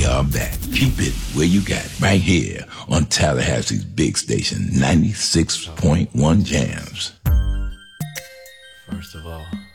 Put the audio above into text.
are back. Keep it where you got it. Right here on Tallahassee's big station, 96.1 Jams. First of all,